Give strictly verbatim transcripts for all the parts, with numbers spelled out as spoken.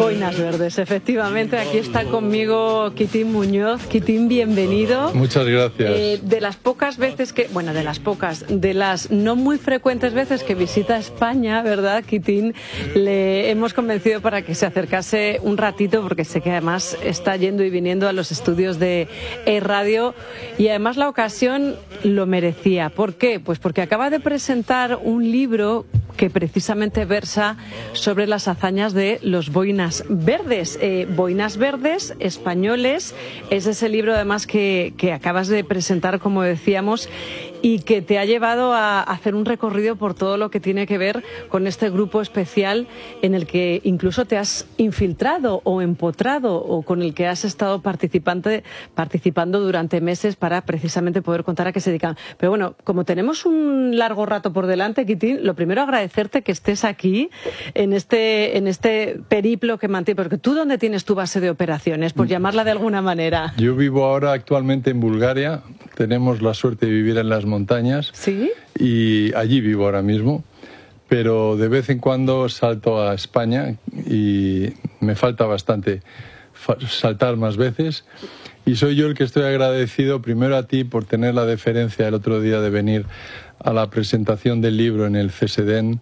Boinas Verdes, efectivamente. Aquí está conmigo Quintín Muñoz. Quintín, bienvenido. Muchas gracias. Eh, de las pocas veces que, bueno, de las pocas, de las no muy frecuentes veces que visita España, ¿verdad, Quintín? Le hemos convencido para que se acercase un ratito, porque sé que además está yendo y viniendo a los estudios de E-Radio, y además la ocasión lo merecía. ¿Por qué? Pues porque acaba de presentar un libro que precisamente versa sobre las hazañas de los Boinas Verdes. Eh, Boinas Verdes españoles es ese libro además que, que acabas de presentar, como decíamos, y que te ha llevado a hacer un recorrido por todo lo que tiene que ver con este grupo especial en el que incluso te has infiltrado o empotrado, o con el que has estado participante, participando durante meses para precisamente poder contar a qué se dedican. Pero bueno, como tenemos un largo rato por delante, Quintín, lo primero agradecerte que estés aquí en este, en este periplo que mantienes, porque tú, ¿dónde tienes tu base de operaciones, por llamarla de alguna manera? Yo vivo ahora actualmente en Bulgaria. Tenemos la suerte de vivir en las montañas. ¿Sí? Y allí vivo ahora mismo, pero de vez en cuando salto a España y me falta bastante saltar más veces, y soy yo el que estoy agradecido primero a ti por tener la deferencia el otro día de venir a la presentación del libro en el CESEDEN,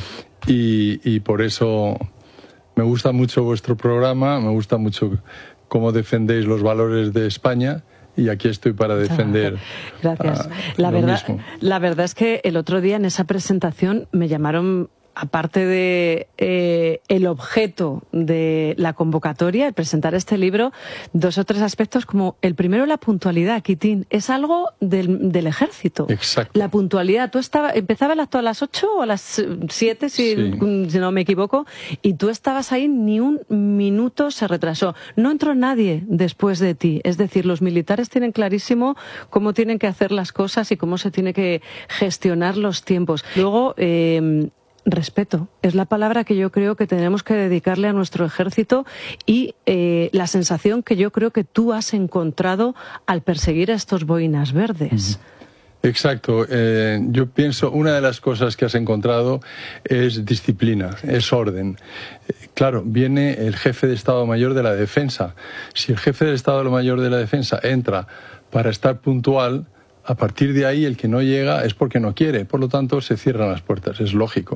y, y por eso me gusta mucho vuestro programa, me gusta mucho cómo defendéis los valores de España. Y aquí estoy para defender. Gracias. Uh, la, lo verdad, mismo. la verdad es que el otro día en esa presentación me llamaron, aparte de eh, el objeto de la convocatoria, el presentar este libro, dos o tres aspectos, como el primero, la puntualidad, Quintín. Es algo del, del ejército. Exacto. La puntualidad. Tú estaba, empezaba el acto a las ocho o a las siete, si, sí. si no me equivoco, y tú estabas ahí, ni un minuto se retrasó. No entró nadie después de ti. Es decir, los militares tienen clarísimo cómo tienen que hacer las cosas y cómo se tiene que gestionar los tiempos. Luego, eh, respeto es la palabra que yo creo que tenemos que dedicarle a nuestro ejército, y eh, la sensación que yo creo que tú has encontrado al perseguir a estos Boinas Verdes. Exacto. Eh, yo pienso, una de las cosas que has encontrado es disciplina, es orden. Eh, claro, viene el jefe de Estado Mayor de la Defensa. Si el jefe del Estado Mayor de la Defensa entra para estar puntual, a partir de ahí el que no llega es porque no quiere, por lo tanto se cierran las puertas, es lógico.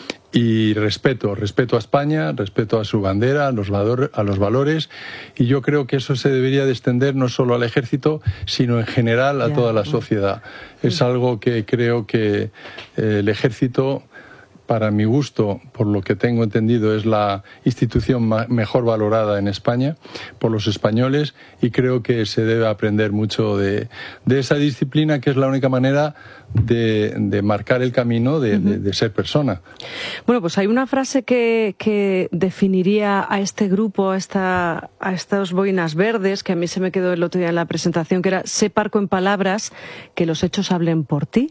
Y respeto, respeto a España, respeto a su bandera, a los, valor, a los valores, y yo creo que eso se debería de extender no solo al ejército, sino en general a toda la sociedad. Es algo que creo que eh, el ejército, para mi gusto, por lo que tengo entendido, es la institución mejor valorada en España por los españoles, y creo que se debe aprender mucho de, de esa disciplina, que es la única manera de, de marcar el camino de, de, de ser persona. Bueno, pues hay una frase que, que definiría a este grupo, a, esta, a estos Boinas Verdes, que a mí se me quedó el otro día en la presentación, que era: sé parco en palabras, que los hechos hablen por ti.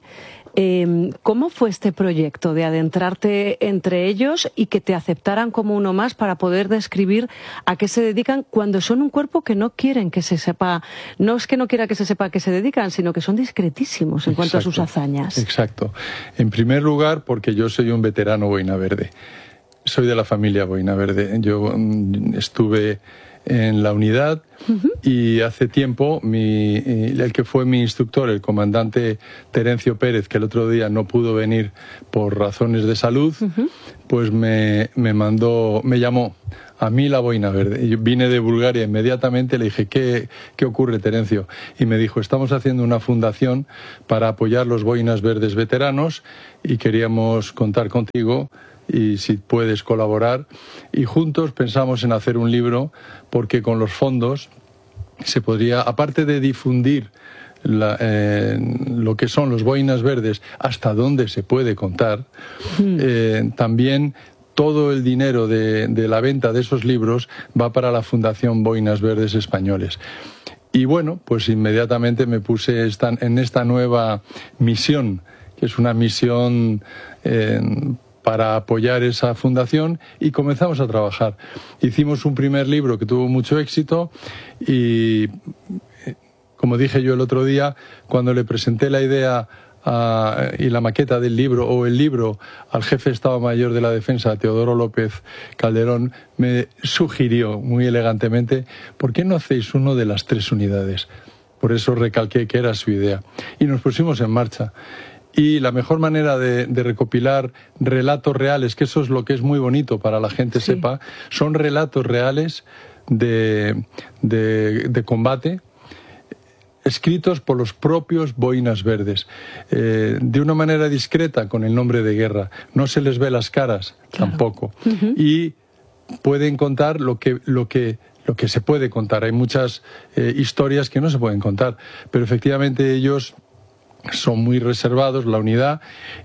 Eh, ¿Cómo fue este proyecto de adentrarte entre ellos y que te aceptaran como uno más para poder describir a qué se dedican, cuando son un cuerpo que no quieren que se sepa? No es que no quiera que se sepa a qué se dedican, sino que son discretísimos en Exacto, cuanto a sus hazañas. Exacto. En primer lugar, porque yo soy un veterano Boina Verde. Soy de la familia Boina Verde. Yo mm, estuve en la unidad, uh-huh. y hace tiempo mi, el que fue mi instructor, el comandante Terencio Pérez, que el otro día no pudo venir por razones de salud, uh-huh. pues me, me mandó, me llamó a mí la Boina Verde. Yo vine de Bulgaria inmediatamente, le dije: ¿qué, qué ocurre, Terencio? Y me dijo: estamos haciendo una fundación para apoyar los Boinas Verdes veteranos y queríamos contar contigo y si puedes colaborar. Y juntos pensamos en hacer un libro, porque con los fondos se podría, aparte de difundir la, eh, lo que son los Boinas Verdes, hasta dónde se puede contar, mm. eh, también todo el dinero de, de la venta de esos libros va para la Fundación Boinas Verdes Españoles. Y bueno, pues inmediatamente me puse esta, en esta nueva misión, que es una misión eh, para apoyar esa fundación, y comenzamos a trabajar. Hicimos un primer libro que tuvo mucho éxito, y como dije yo el otro día, cuando le presenté la idea a, y la maqueta del libro o el libro al jefe de Estado Mayor de la Defensa, Teodoro López Calderón, me sugirió muy elegantemente, ¿por qué no hacéis uno de las tres unidades? Por eso recalqué que era su idea. Y nos pusimos en marcha. Y la mejor manera de, de recopilar relatos reales, que eso es lo que es muy bonito para la gente sí. sepa, son relatos reales de, de, de combate, escritos por los propios Boinas Verdes, eh, de una manera discreta con el nombre de guerra. No se les ve las caras, claro. tampoco. Uh-huh. Y pueden contar lo que... Lo que lo que se puede contar. Hay muchas eh, historias que no se pueden contar, pero efectivamente ellos son muy reservados, la unidad,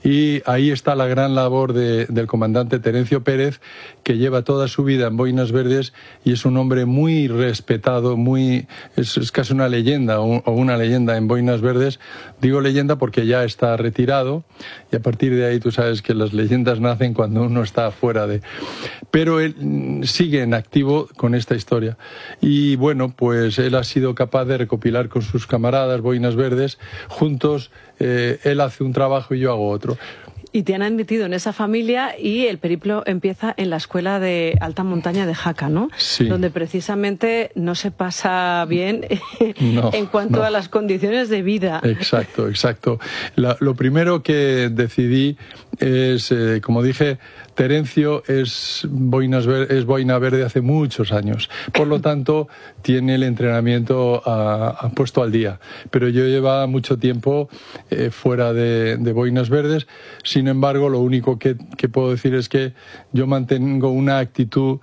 y ahí está la gran labor de, del comandante Terencio Pérez, que lleva toda su vida en Boinas Verdes y es un hombre muy respetado, muy es, es casi una leyenda o, o una leyenda en Boinas Verdes. Digo leyenda porque ya está retirado y a partir de ahí tú sabes que las leyendas nacen cuando uno está fuera de... Pero él sigue en activo con esta historia y bueno, pues él ha sido capaz de recopilar con sus camaradas Boinas Verdes juntos. Eh, él hace un trabajo y yo hago otro. Y te han admitido en esa familia y el periplo empieza en la escuela de alta montaña de Jaca, ¿no? Sí. Donde precisamente no se pasa bien no, en cuanto no. a las condiciones de vida. Exacto, exacto. La, lo primero que decidí es, eh, como dije, Terencio es, Boinas Ver, es Boina Verde hace muchos años. Por lo tanto, tiene el entrenamiento a, a puesto al día. Pero yo llevaba mucho tiempo eh, fuera de, de Boinas Verdes. Sin embargo, lo único que, que puedo decir es que yo mantengo una actitud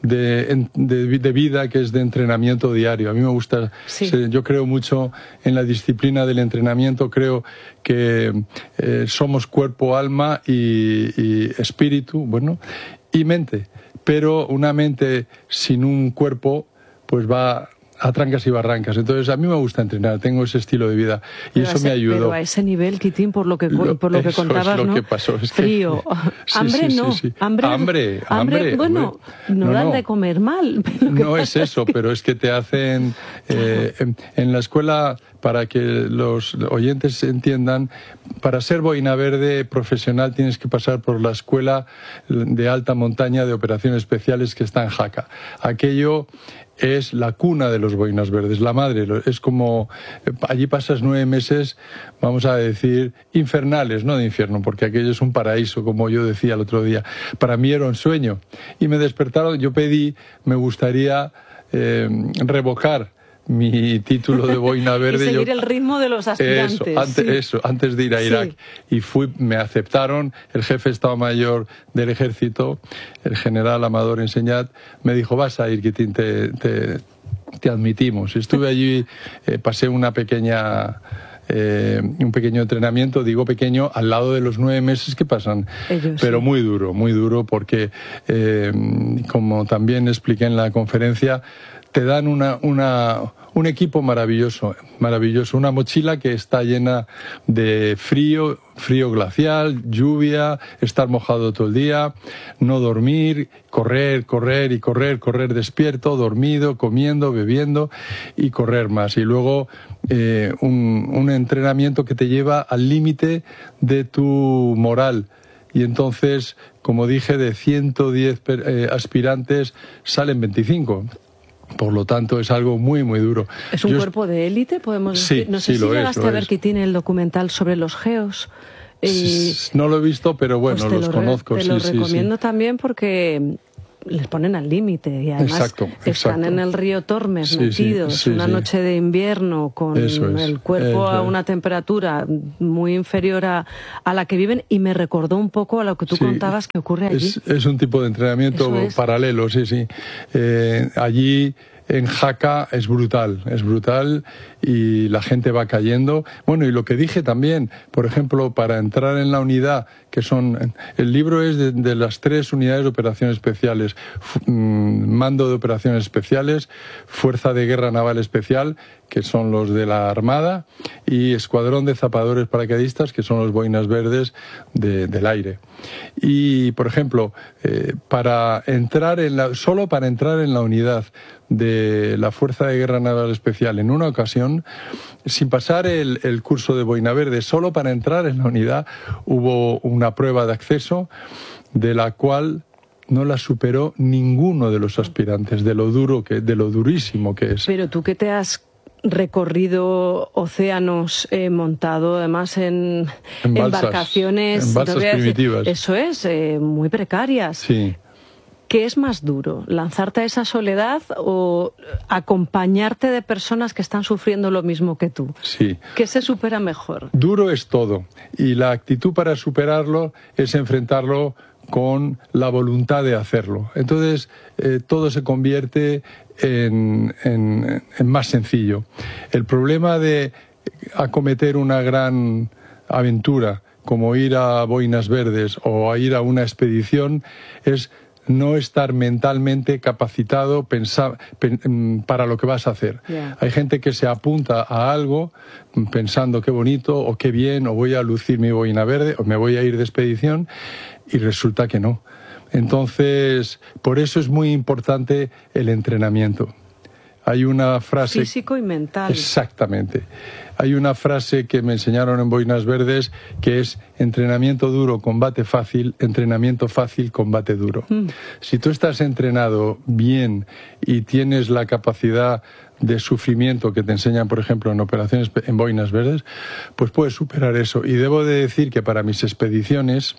de, de, de vida que es de entrenamiento diario. A mí me gusta, sí. yo creo mucho en la disciplina del entrenamiento. Creo que eh, somos cuerpo, alma y, y espíritu, bueno, y mente. Pero una mente sin un cuerpo, pues va a trancas y barrancas. Entonces, a mí me gusta entrenar, tengo ese estilo de vida y pero eso ese, me ayudó. Pero a ese nivel, Quitín, por lo que, lo, por lo que contabas, es lo ¿no? que pasó. Es Frío. Que... sí, hambre sí, no. Sí, sí. Hambre, hambre, hambre, hambre. Bueno, hambre. no, no dan no. de comer mal. No es eso, pero es que te hacen... Eh, en, en la escuela, para que los oyentes entiendan, para ser boina verde profesional tienes que pasar por la escuela de alta montaña de operaciones especiales que está en Jaca. Aquello es la cuna de los boinas verdes, la madre. Es como, allí pasas nueve meses, vamos a decir, infernales, no de infierno, porque aquello es un paraíso, como yo decía el otro día. Para mí era un sueño. Y me despertaron, yo pedí, me gustaría eh, revocar mi título de boina verde. Y seguir yo, el ritmo de los aspirantes. Eso, antes, sí. eso, antes de ir a Irak. Sí. Y fui, me aceptaron, el jefe de Estado Mayor del Ejército, el general Amador Enseñat, me dijo, vas a ir, Quitín, te, te, te admitimos. Estuve allí, eh, pasé una pequeña... Eh, un pequeño entrenamiento, digo pequeño, al lado de los nueve meses que pasan. Ellos, pero sí. muy duro, muy duro, porque, eh, como también expliqué en la conferencia, te dan una, una, un equipo maravilloso, maravilloso, una mochila que está llena de frío, frío glacial, lluvia, estar mojado todo el día, no dormir, correr, correr y correr, correr despierto, dormido, comiendo, bebiendo y correr más. Y luego eh, un, un entrenamiento que te lleva al límite de tu moral. Y entonces, como dije, de ciento diez eh, aspirantes salen veinticinco. Por lo tanto, es algo muy, muy duro. ¿Es un Yo cuerpo de élite, podemos sí, decir? No sé sí, si lo llegaste es, a ver es. que tiene el documental sobre los geos. Eh, no lo he visto, pero bueno, pues los lo conozco. Te sí, lo sí, recomiendo sí. también porque les ponen al límite y además exacto, están exacto. en el río Tormes sí, metidos sí, sí, una sí. noche de invierno con eso es, el cuerpo a una es. temperatura muy inferior a, a la que viven y me recordó un poco a lo que tú sí, contabas que ocurre allí. Es, es un tipo de entrenamiento es. paralelo, sí, sí. Eh, allí en Jaca es brutal, es brutal y la gente va cayendo. Bueno, y lo que dije también, por ejemplo, para entrar en la unidad, que son... El libro es de, de las tres unidades de operaciones especiales. Mando de operaciones especiales, Fuerza de Guerra Naval Especial, que son los de la Armada, y Escuadrón de Zapadores Paracaidistas, que son los boinas verdes de, del aire. Y, por ejemplo, eh, para entrar en la, solo para entrar en la unidad de la Fuerza de Guerra Naval Especial en una ocasión, sin pasar el, el curso de boina verde, solo para entrar en la unidad hubo una prueba de acceso de la cual no la superó ninguno de los aspirantes, de lo duro que, de lo durísimo que es. Pero tú que te has recorrido océanos, eh, montado además en, en balsas, embarcaciones en balsas no primitivas. Decir, eso es, eh, muy precarias. Sí. ¿Qué es más duro, lanzarte a esa soledad o acompañarte de personas que están sufriendo lo mismo que tú? Sí. ¿Qué se supera mejor? Duro es todo, y la actitud para superarlo es enfrentarlo con la voluntad de hacerlo. Entonces, eh, todo se convierte en, en, en más sencillo. El problema de acometer una gran aventura, como ir a Boinas Verdes o a ir a una expedición, es no estar mentalmente capacitado pensar, pen, para lo que vas a hacer. Yeah. Hay gente que se apunta a algo pensando qué bonito o qué bien, o voy a lucir mi boina verde o me voy a ir de expedición, y resulta que no. Entonces, por eso es muy importante el entrenamiento. Hay una frase... Físico y mental. Exactamente. Hay una frase que me enseñaron en Boinas Verdes que es: entrenamiento duro, combate fácil; entrenamiento fácil, combate duro. Mm. Si tú estás entrenado bien y tienes la capacidad de sufrimiento que te enseñan, por ejemplo, en operaciones en Boinas Verdes, pues puedes superar eso. Y debo de decir que para mis expediciones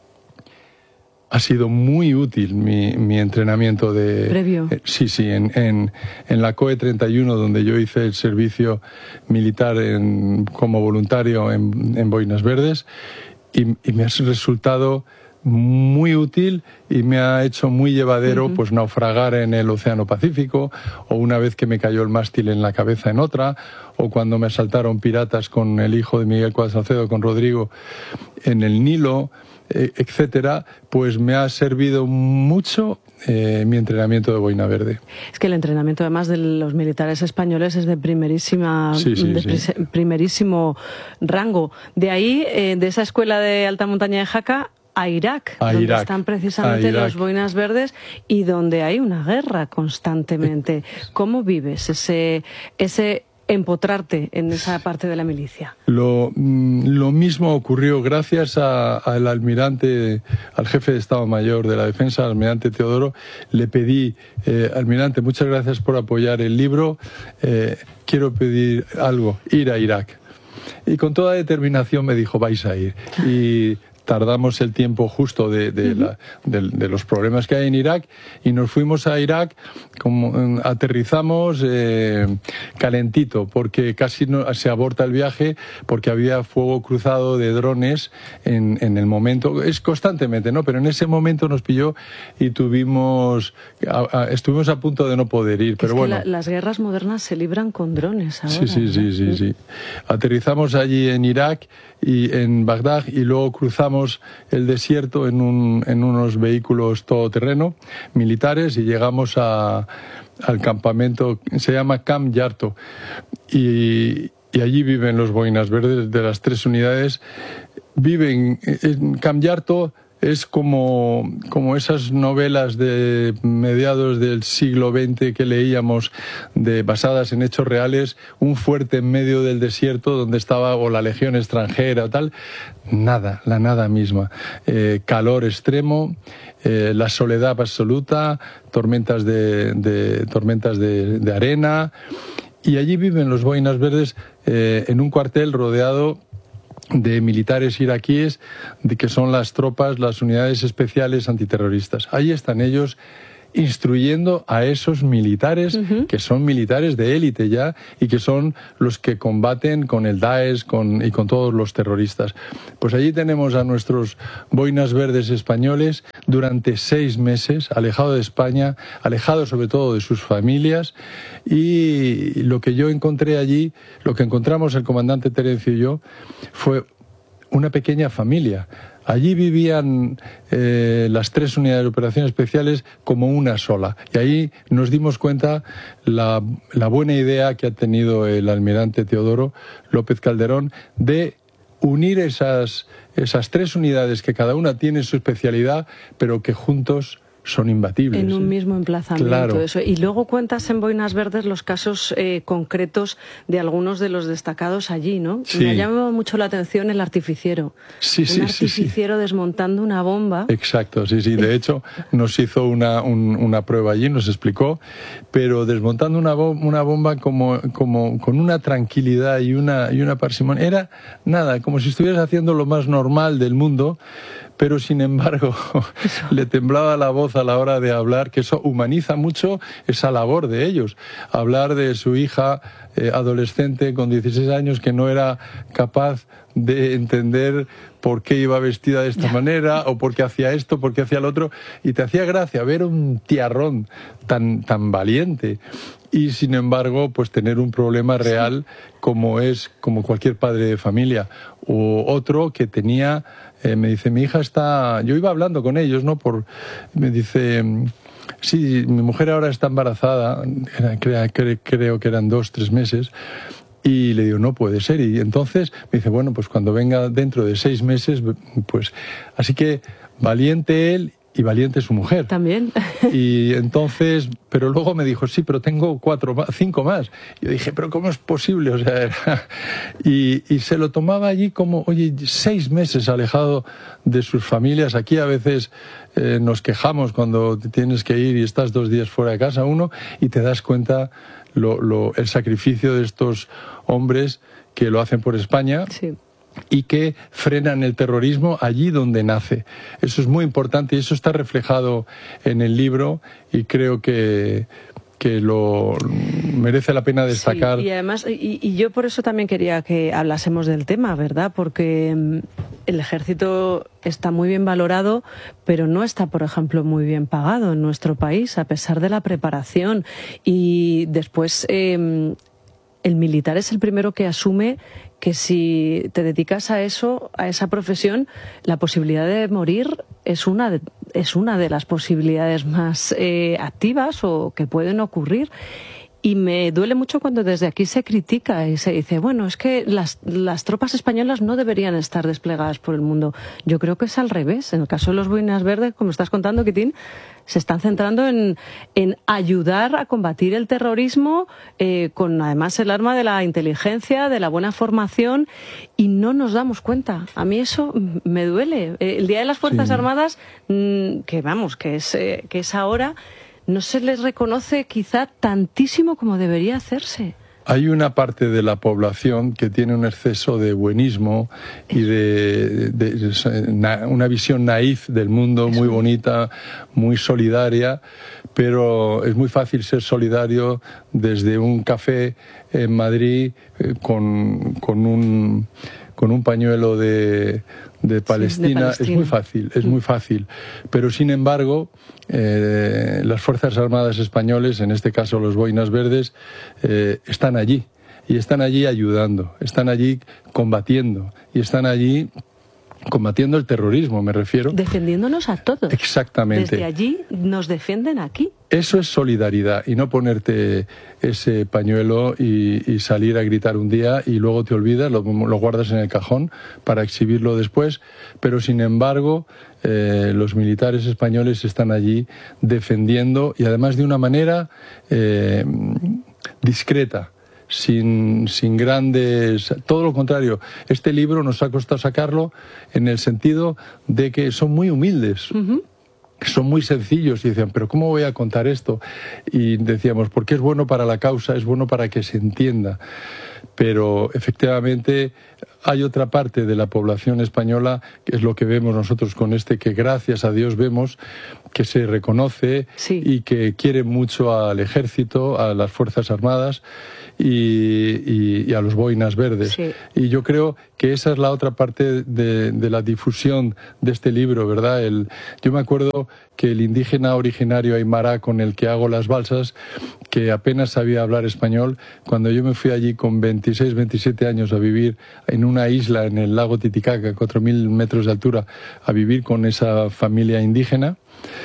ha sido muy útil mi, mi entrenamiento de... ¿Previo? Eh, sí, sí, en, en, en la C O E treinta y uno, donde yo hice el servicio militar en, como voluntario en, en Boinas Verdes, y, y me ha resultado muy útil y me ha hecho muy llevadero, uh-huh. pues naufragar en el Océano Pacífico, o una vez que me cayó el mástil en la cabeza en otra, o cuando me asaltaron piratas con el hijo de Miguel Cuadra Salcedo, con Rodrigo, en el Nilo, etcétera, pues me ha servido mucho eh, mi entrenamiento de boina verde. Es que el entrenamiento, además, de los militares españoles es de primerísima, sí, sí, de sí. primerísimo rango. De ahí, eh, de esa escuela de alta montaña de Jaca, a Irak, a donde Irak, están precisamente los boinas verdes y donde hay una guerra constantemente. ¿Cómo vives ese ese empotrarte en esa parte de la milicia? Lo, lo mismo ocurrió gracias al almirante, al jefe de Estado Mayor de la Defensa, al almirante Teodoro. Le pedí, eh, almirante, muchas gracias por apoyar el libro, eh, quiero pedir algo, ir a Irak. Y con toda determinación me dijo: vais a ir. Y tardamos el tiempo justo de, de, uh-huh. la, de, de los problemas que hay en Irak, y nos fuimos a Irak, como, aterrizamos eh, calentito, porque casi no, se aborta el viaje porque había fuego cruzado de drones en, en el momento, es constantemente, ¿no? Pero en ese momento nos pilló y tuvimos, a, a, estuvimos a punto de no poder ir, pero es que bueno. La, las guerras modernas se libran con drones ahora. Sí, sí, sí, sí, sí. Aterrizamos allí en Irak y en Bagdad, y luego cruzamos el desierto en, un, en unos vehículos todoterreno militares, y llegamos a, al campamento, se llama Camp Yarto, y, y allí viven los boinas verdes de las tres unidades. Viven en Camp Yarto. Es como, como esas novelas de mediados del siglo veinte que leíamos, de, basadas en hechos reales, un fuerte en medio del desierto donde estaba o la legión extranjera o tal. Nada, la nada misma. Eh, calor extremo, eh, la soledad absoluta, tormentas de, de, tormentas de, de arena. Y allí viven los boinas verdes eh, en un cuartel rodeado de militares iraquíes, de que son las tropas, las unidades especiales antiterroristas. Ahí están ellos instruyendo a esos militares, uh-huh. que son militares de élite ya, y que son los que combaten con el Daesh con, y con todos los terroristas. Pues allí tenemos a nuestros boinas verdes españoles durante seis meses, alejados de España, alejados sobre todo de sus familias, y lo que yo encontré allí, lo que encontramos el comandante Terencio y yo, fue una pequeña familia. Allí vivían eh, las tres unidades de operaciones especiales como una sola. Y ahí nos dimos cuenta la, la buena idea que ha tenido el almirante Teodoro López Calderón de unir esas, esas tres unidades que cada una tiene su especialidad, pero que juntos son imbatibles. En un mismo emplazamiento. Claro. Eso. Y luego cuentas en Boinas Verdes los casos eh, concretos de algunos de los destacados allí, ¿no? Sí. Me ha llamado mucho la atención el artificiero. Sí, un sí, artificiero sí, sí. desmontando una bomba. Exacto, sí, sí. De hecho, nos hizo una, un, una prueba allí, nos explicó, pero desmontando una, bom una bomba como, como con una tranquilidad y una, y una parsimonia. Era nada, como si estuvieras haciendo lo más normal del mundo, pero sin embargo le temblaba la voz a la hora de hablar, que eso humaniza mucho esa labor de ellos. Hablar de su hija eh, adolescente con dieciséis años que no era capaz de entender por qué iba vestida de esta manera, o por qué hacía esto, por qué hacía lo otro, y te hacía gracia ver un tiarrón tan, tan valiente. Y sin embargo, pues tener un problema real como es, como cualquier padre de familia. O otro que tenía, eh, me dice, mi hija está, yo iba hablando con ellos, ¿no? Por, me dice, sí, mi mujer ahora está embarazada, era, crea, cre, creo que eran dos, tres meses, y le digo, no puede ser. Y entonces me dice, bueno, pues cuando venga dentro de seis meses, pues, así que valiente él y valiente su mujer. También. Y entonces, pero luego me dijo, sí, pero tengo cuatro más, cinco más. Y yo dije, pero ¿cómo es posible? O sea, era... y, y se lo tomaba allí como, oye, seis meses alejado de sus familias. Aquí a veces eh, nos quejamos cuando tienes que ir y estás dos días fuera de casa uno y te das cuenta lo, lo, el sacrificio de estos hombres que lo hacen por España. Sí. Y que frenan el terrorismo allí donde nace. Eso es muy importante y eso está reflejado en el libro y creo que, que lo merece la pena destacar. Sí, y además, y, y yo por eso también quería que hablásemos del tema, ¿verdad? Porque el ejército está muy bien valorado, pero no está, por ejemplo, muy bien pagado en nuestro país, a pesar de la preparación. Y después... Eh, el militar es el primero que asume que si te dedicas a eso, a esa profesión, la posibilidad de morir es una de, es una de las posibilidades más eh, activas o que pueden ocurrir. Y me duele mucho cuando desde aquí se critica y se dice, bueno, es que las, las tropas españolas no deberían estar desplegadas por el mundo. Yo creo que es al revés. En el caso de los Boinas Verdes, como estás contando, Quitín, se están centrando en, en ayudar a combatir el terrorismo eh, con además el arma de la inteligencia, de la buena formación, y no nos damos cuenta. A mí eso me duele. Eh, el Día de las Fuerzas sí. Armadas, mmm, que vamos, que es, eh, que es ahora... no se les reconoce quizá tantísimo como debería hacerse. Hay una parte de la población que tiene un exceso de buenismo y de, de, de na, una visión naif del mundo muy bonita, muy solidaria, pero es muy fácil ser solidario desde un café en Madrid eh, con, con, un, con un pañuelo de... De Palestina, sí, de Palestina, es muy fácil, es muy fácil. Pero sin embargo, eh, las Fuerzas Armadas españoles, en este caso los Boinas Verdes, eh, están allí. Y están allí ayudando, están allí combatiendo. Y están allí combatiendo el terrorismo, me refiero. Defendiéndonos a todos. Exactamente. Desde allí nos defienden aquí. Eso es solidaridad y no ponerte ese pañuelo y, y salir a gritar un día y luego te olvidas, lo, lo guardas en el cajón para exhibirlo después, pero sin embargo eh, los militares españoles están allí defendiendo y además de una manera eh, discreta. Sin, sin grandes... Todo lo contrario, este libro nos ha costado sacarlo en el sentido de que son muy humildes. Uh-huh. Son muy sencillos y decían, pero ¿cómo voy a contar esto? Y decíamos, porque es bueno para la causa, es bueno para que se entienda. Pero efectivamente hay otra parte de la población española, que es lo que vemos nosotros con este, que gracias a Dios vemos que se reconoce sí. y que quiere mucho al ejército, a las Fuerzas Armadas y, y, y a los Boinas Verdes. Sí. Y yo creo que esa es la otra parte de, de la difusión de este libro, ¿verdad? El, yo me acuerdo que el indígena originario aymara con el que hago las balsas, que apenas sabía hablar español, cuando yo me fui allí con veintiséis, veintisiete años a vivir en un una isla en el lago Titicaca, cuatro mil metros de altura, a vivir con esa familia indígena.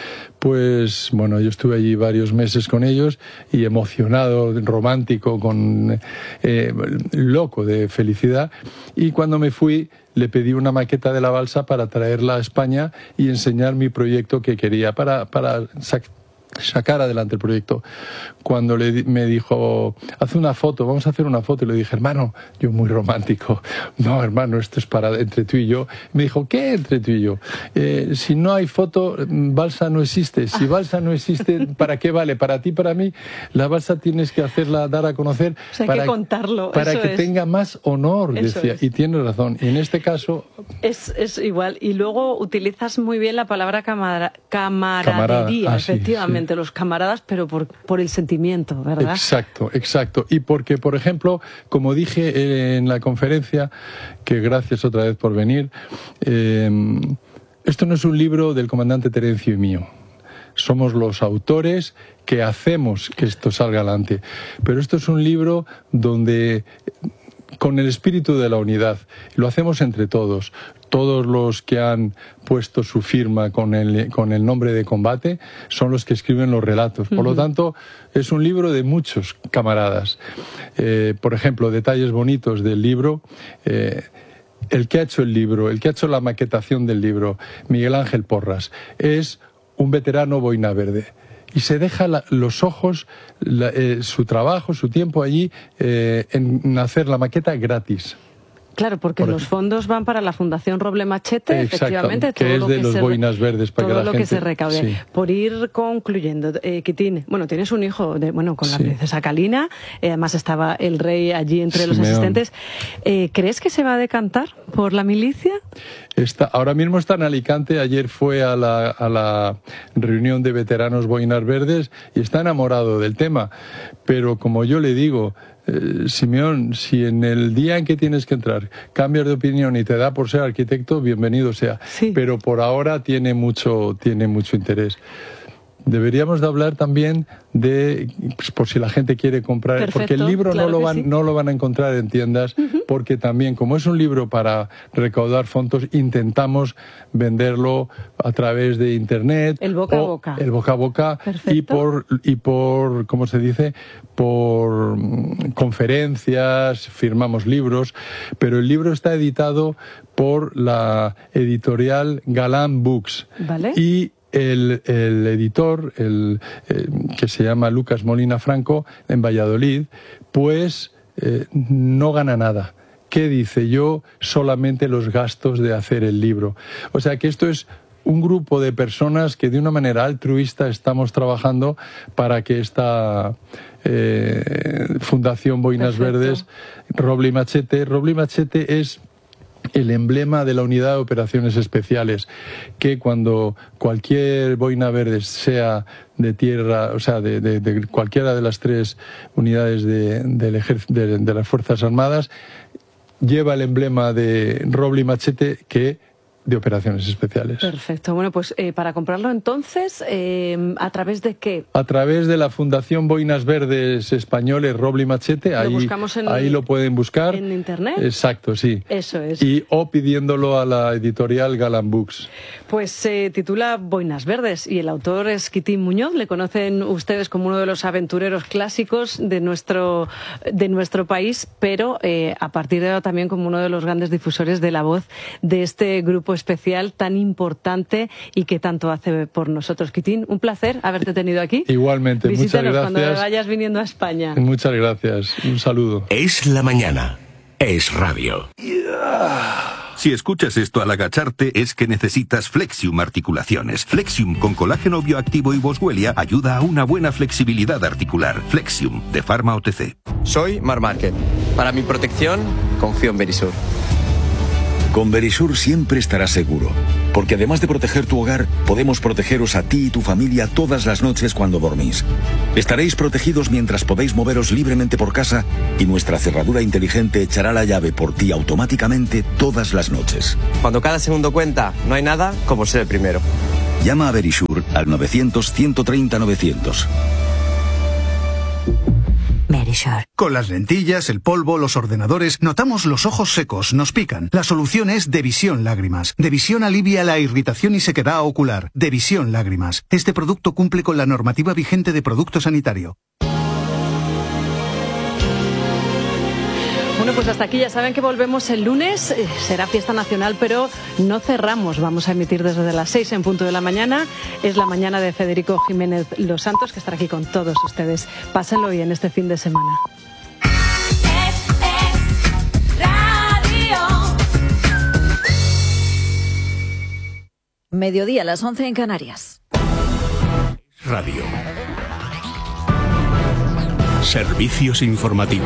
Pues bueno, yo estuve allí varios meses con ellos y emocionado, romántico, con eh, loco de felicidad. Y cuando me fui, le pedí una maqueta de la balsa para traerla a España y enseñar mi proyecto que quería para, para sac sacar adelante el proyecto. Cuando le di, me dijo, haz una foto, vamos a hacer una foto, y le dije, hermano, yo muy romántico, no, hermano, esto es para entre tú y yo. Me dijo, ¿qué entre tú y yo? Eh, si no hay foto, balsa no existe. Si balsa no existe, ¿para qué vale? Para ti, para mí, la balsa tienes que hacerla, dar a conocer, o sea, para, hay que contarlo, para eso que es. tenga más honor, Eso decía. Es. Y tiene razón. Y en este caso... Es, es igual. Y luego utilizas muy bien la palabra camara, camaradería, camarada. Ah, sí, efectivamente. sí. Los camaradas, pero por, por el sentimiento, ¿verdad? Exacto, exacto. Y porque, por ejemplo, como dije en la conferencia, que gracias otra vez por venir, eh, esto no es un libro del comandante Terencio y mío. Somos los autores que hacemos que esto salga adelante. Pero esto es un libro donde, con el espíritu de la unidad, lo hacemos entre todos. Todos los que han puesto su firma con el, con el nombre de combate son los que escriben los relatos. Por uh-huh. lo tanto, es un libro de muchos camaradas. Eh, por ejemplo, detalles bonitos del libro. Eh, el que ha hecho el libro, el que ha hecho la maquetación del libro, Miguel Ángel Porras, es un veterano boina verde. Y se deja la, los ojos, la, eh, su trabajo, su tiempo allí eh, en hacer la maqueta gratis. Claro, porque los fondos van para la Fundación Roble Machete, Exacto, efectivamente. Que todo es lo de que los se, boinas verdes para todo que la lo gente... que se recaude. Sí. Por ir concluyendo, eh, Quitín, bueno, tienes un hijo de, bueno, con la sí. princesa Calina, eh, además estaba el rey allí entre Simeón. Los asistentes. Eh, ¿Crees que se va a decantar por la milicia? Está, ahora mismo está en Alicante, ayer fue a la, a la reunión de veteranos boinas verdes y está enamorado del tema. Pero como yo le digo, eh, Simeón, si en el día en que tienes que entrar cambias de opinión y te da por ser arquitecto, bienvenido sea. Sí. Pero por ahora tiene mucho, tiene mucho interés. Deberíamos de hablar también de, pues, por si la gente quiere comprar, Perfecto, porque el libro claro no, lo van, sí. no lo van a encontrar en tiendas, uh-huh. porque también, como es un libro para recaudar fondos, intentamos venderlo a través de Internet. El boca a boca. El boca a boca. Perfecto. y por, y por, ¿cómo se dice? Por conferencias, firmamos libros, pero el libro está editado por la editorial Galán Books. ¿Vale? Y El, el editor, el, eh, que se llama Lucas Molina Franco, en Valladolid, pues eh, no gana nada. ¿Qué dice? Yo solamente los gastos de hacer el libro. O sea que esto es un grupo de personas que de una manera altruista estamos trabajando para que esta eh, Fundación Boinas Perfecto. Verdes, Roble y Machete, Roble y Machete es el emblema de la unidad de operaciones especiales, que cuando cualquier boina verde, sea de tierra, o sea, de, de, de cualquiera de las tres unidades de, del ejército, de, de las Fuerzas Armadas, lleva el emblema de Roble y Machete, que de operaciones especiales. Perfecto. Bueno, pues eh, para comprarlo entonces, eh, ¿a través de qué? A través de la Fundación Boinas Verdes Españoles Roble y Machete. ¿Lo ahí, buscamos en, ahí lo pueden buscar. ¿En Internet? Exacto, sí. Eso es. Y o pidiéndolo a la editorial Galán Books. Pues se eh, titula Boinas Verdes y el autor es Quitín Muñoz. Le conocen ustedes como uno de los aventureros clásicos de nuestro, de nuestro país, pero eh, a partir de ahora también como uno de los grandes difusores de la voz de este grupo especial tan importante y que tanto hace por nosotros. Quitín, un placer haberte tenido aquí. Igualmente, Visítanos muchas gracias. cuando vayas viniendo a España. Muchas gracias, un saludo. Es la mañana, es radio. Si escuchas esto al agacharte es que necesitas Flexium Articulaciones. Flexium con colágeno bioactivo y Boswellia ayuda a una buena flexibilidad articular. Flexium, de Pharma O T C. Soy Mar Márquez. Para mi protección, confío en Verisur. Con Verisur siempre estarás seguro, porque además de proteger tu hogar, podemos protegeros a ti y tu familia todas las noches cuando dormís. Estaréis protegidos mientras podéis moveros libremente por casa y nuestra cerradura inteligente echará la llave por ti automáticamente todas las noches. Cuando cada segundo cuenta, no hay nada como ser el primero. Llama a Verisur al novecientos, ciento treinta, novecientos. Medisure. Con las lentillas, el polvo, los ordenadores, notamos los ojos secos, nos pican. La solución es Devisión Lágrimas. Devisión alivia la irritación y sequedad ocular. Devisión Lágrimas. Este producto cumple con la normativa vigente de producto sanitario. Bueno, pues hasta aquí ya saben que volvemos el lunes, eh, será fiesta nacional, pero no cerramos, vamos a emitir desde las seis en punto de la mañana, es la mañana de Federico Jiménez Los Santos, que estará aquí con todos ustedes. Pásenlo bien este fin de semana. Mediodía, a las once en Canarias. Radio. Servicios informativos.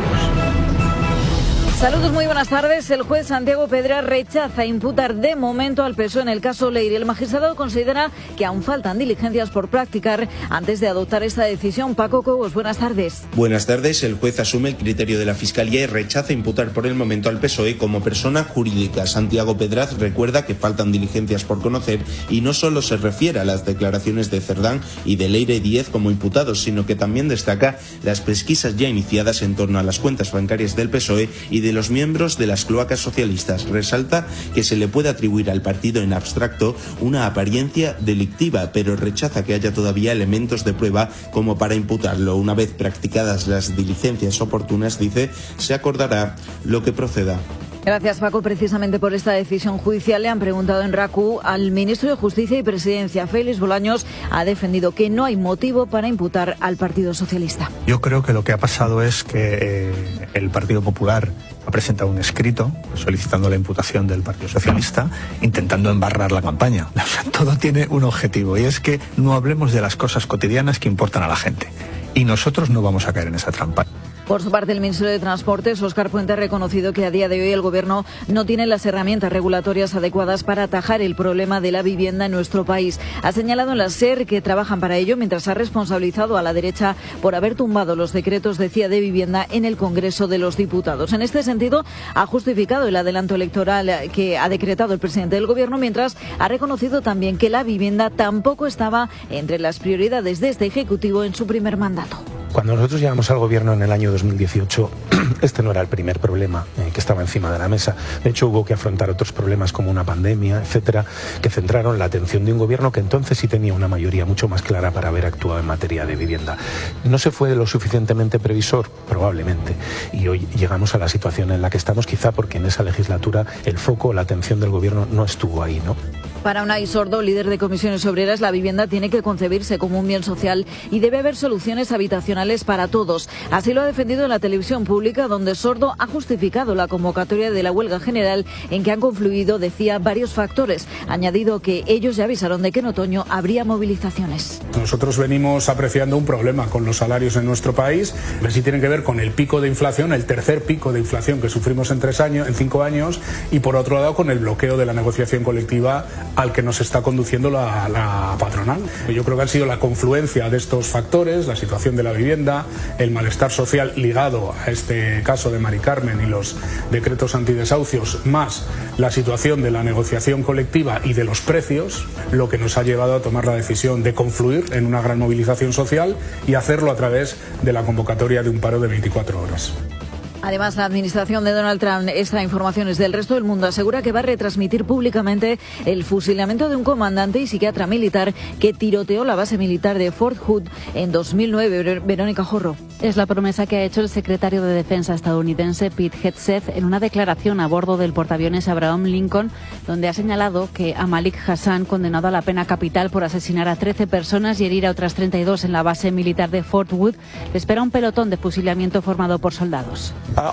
Saludos, muy buenas tardes. El juez Santiago Pedra rechaza imputar de momento al P S O E en el caso Leire. El magistrado considera que aún faltan diligencias por practicar antes de adoptar esta decisión. Paco Cobos, buenas tardes. Buenas tardes. El juez asume el criterio de la Fiscalía y rechaza imputar por el momento al P S O E como persona jurídica. Santiago Pedraz recuerda que faltan diligencias por conocer y no solo se refiere a las declaraciones de Cerdán y de Leire Díez como imputados, sino que también destaca las pesquisas ya iniciadas en torno a las cuentas bancarias del P S O E y de los miembros de las cloacas socialistas. Resalta que se le puede atribuir al partido en abstracto una apariencia delictiva, pero rechaza que haya todavía elementos de prueba como para imputarlo. Una vez practicadas las diligencias oportunas, dice, se acordará lo que proceda. Gracias, Paco. Precisamente por esta decisión judicial le han preguntado en RACU al ministro de Justicia y Presidencia. Félix Bolaños ha defendido que no hay motivo para imputar al Partido Socialista. Yo creo que lo que ha pasado es que eh, el Partido Popular ha presentado un escrito solicitando la imputación del Partido Socialista, intentando embarrar la campaña. O sea, todo tiene un objetivo, y es que no hablemos de las cosas cotidianas que importan a la gente. Y nosotros no vamos a caer en esa trampa. Por su parte, el ministro de Transportes, Óscar Puente, ha reconocido que a día de hoy el Gobierno no tiene las herramientas regulatorias adecuadas para atajar el problema de la vivienda en nuestro país. Ha señalado en la SER que trabajan para ello, mientras ha responsabilizado a la derecha por haber tumbado los decretos, decía, de vivienda en el Congreso de los Diputados. En este sentido, ha justificado el adelanto electoral que ha decretado el presidente del Gobierno, mientras ha reconocido también que la vivienda tampoco estaba entre las prioridades de este Ejecutivo en su primer mandato. Cuando nosotros llegamos al Gobierno en el año dos mil dieciocho, este no era el primer problema eh, que estaba encima de la mesa. De hecho, hubo que afrontar otros problemas como una pandemia, etcétera, que centraron la atención de un Gobierno que entonces sí tenía una mayoría mucho más clara para haber actuado en materia de vivienda. ¿No se fue lo suficientemente previsor? Probablemente. Y hoy llegamos a la situación en la que estamos, quizá porque en esa legislatura el foco, la atención del Gobierno no estuvo ahí, ¿no? Para Unai Sordo, líder de Comisiones Obreras, la vivienda tiene que concebirse como un bien social y debe haber soluciones habitacionales para todos. Así lo ha defendido en la televisión pública, donde Sordo ha justificado la convocatoria de la huelga general en que han confluido, decía, varios factores. Ha añadido que ellos ya avisaron de que en otoño habría movilizaciones. Nosotros venimos apreciando un problema con los salarios en nuestro país. Sí tienen que ver con el pico de inflación, el tercer pico de inflación que sufrimos en tres años, en cinco años, y por otro lado con el bloqueo de la negociación colectiva al que nos está conduciendo la, la patronal. Yo creo que han sido la confluencia de estos factores, la situación de la vivienda, el malestar social ligado a este caso de Mari Carmen y los decretos antidesahucios, más la situación de la negociación colectiva y de los precios, lo que nos ha llevado a tomar la decisión de confluir en una gran movilización social y hacerlo a través de la convocatoria de un paro de veinticuatro horas. Además, la administración de Donald Trump, esta información es del Resto del Mundo, asegura que va a retransmitir públicamente el fusilamiento de un comandante y psiquiatra militar que tiroteó la base militar de Fort Hood en dos mil nueve. Verónica Jorro. Es la promesa que ha hecho el secretario de Defensa estadounidense Pete Hegseth en una declaración a bordo del portaaviones Abraham Lincoln, donde ha señalado que a Malik Hassan, condenado a la pena capital por asesinar a trece personas y herir a otras treinta y dos en la base militar de Fort Hood, le espera un pelotón de fusilamiento formado por soldados.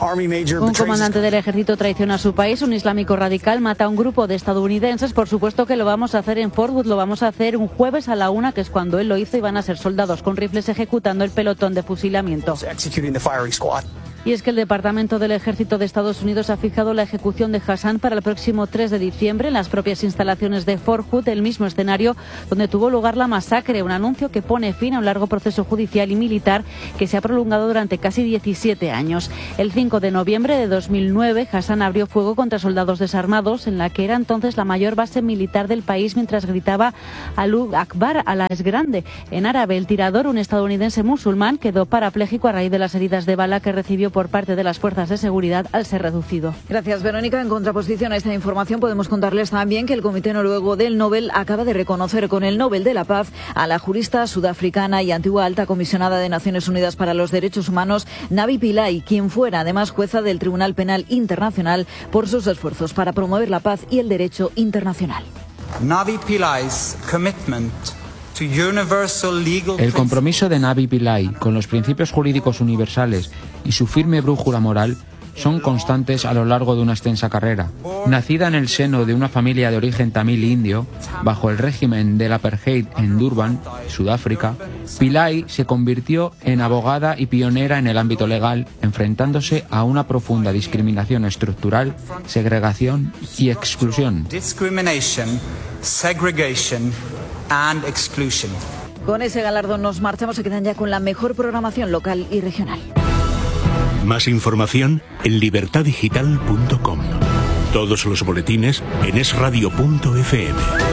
Un comandante del ejército traiciona a su país, un islámico radical mata a un grupo de estadounidenses. Por supuesto que lo vamos a hacer en Fort Hood, lo vamos a hacer un jueves a la una, que es cuando él lo hizo, y van a ser soldados con rifles ejecutando el pelotón de fusilamiento. Y es que el Departamento del Ejército de Estados Unidos ha fijado la ejecución de Hassan para el próximo tres de diciembre en las propias instalaciones de Fort Hood, el mismo escenario donde tuvo lugar la masacre, un anuncio que pone fin a un largo proceso judicial y militar que se ha prolongado durante casi diecisiete años. El cinco de noviembre de dos mil nueve, Hassan abrió fuego contra soldados desarmados en la que era entonces la mayor base militar del país mientras gritaba Allahu Akbar, Alá es grande. En árabe, el tirador, un estadounidense musulmán, quedó parapléjico a raíz de las heridas de bala que recibió por parte de las fuerzas de seguridad al ser reducido. Gracias, Verónica. En contraposición a esta información podemos contarles también que el Comité Noruego del Nobel acaba de reconocer con el Nobel de la Paz a la jurista sudafricana y antigua alta comisionada de Naciones Unidas para los Derechos Humanos, Navi Pillay, quien fuera además jueza del Tribunal Penal Internacional por sus esfuerzos para promover la paz y el derecho internacional. Navi Pillay's commitment to universal legal El compromiso de Navi Pillay con los principios jurídicos universales y su firme brújula moral son constantes a lo largo de una extensa carrera. Nacida en el seno de una familia de origen tamil indio, bajo el régimen del apartheid en Durban, Sudáfrica, Pillay se convirtió en abogada y pionera en el ámbito legal, enfrentándose a una profunda discriminación estructural, segregación y exclusión. Discrimination, segregation and exclusion. Con ese galardón nos marchamos, se quedan ya con la mejor programación local y regional. Más información en libertad digital punto com. Todos los boletines en es radio punto efe eme.